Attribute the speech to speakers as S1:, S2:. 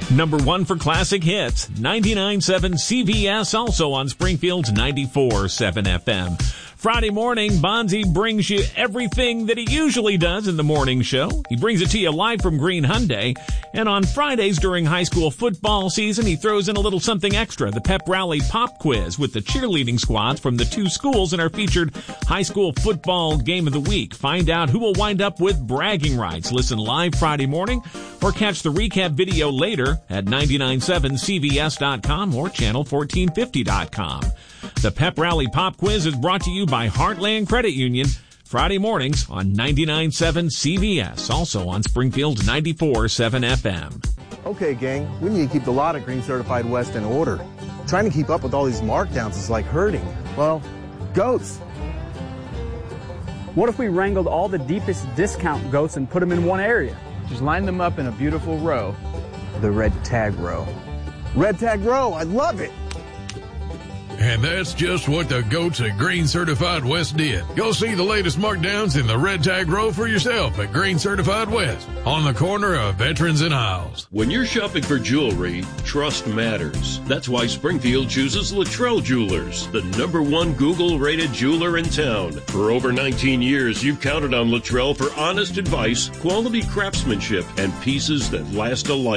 S1: Number one for classic hits, 99.7 CVS, also on Springfield's 94.7 FM. Friday morning, Bonzi brings you everything that he usually does in the morning show. He brings it to you live from Green Hyundai. And on Fridays during high school football season, he throws in a little something extra, the Pep Rally Pop Quiz with the cheerleading squads from the two schools in our featured high school football game of the week. Find out who will wind up with bragging rights. Listen live Friday morning or catch the recap video later at 997cvs.com or channel1450.com. The Pep Rally Pop Quiz is brought to you by Heartland Credit Union, Friday mornings on 99.7 CVS, also on Springfield's 94.7 FM.
S2: Okay, gang, we need to keep the lot at Green Certified West in order. Trying to keep up with all these markdowns is like herding, well, goats.
S3: What if we wrangled all the deepest discount goats and put them in one area?
S4: Just line them up in a beautiful row.
S2: The red tag row. Red tag row, I love it.
S5: And that's just what the goats at Green Certified West did. Go see the latest markdowns in the red tag row for yourself at Green Certified West on the corner of Veterans and Hiles.
S6: When you're shopping for jewelry, trust matters. That's why Springfield chooses Luttrell Jewelers, the #1 Google-rated jeweler in town. For over 19 years, you've counted on Luttrell for honest advice, quality craftsmanship, and pieces that last a lifetime.